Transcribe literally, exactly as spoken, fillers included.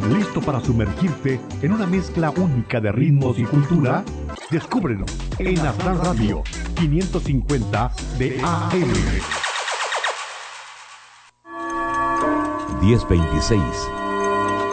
¿Listo para sumergirte en una mezcla única de ritmos y cultura? Descúbrelo en Astral Radio quinientos cincuenta de A M. diez veintiséis